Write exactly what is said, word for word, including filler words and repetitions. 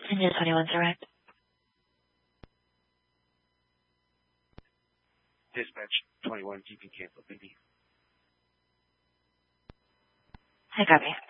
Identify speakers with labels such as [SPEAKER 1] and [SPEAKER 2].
[SPEAKER 1] Engine twenty-one direct.
[SPEAKER 2] Dispatch twenty-one, G P cancel, B B.
[SPEAKER 1] I copy.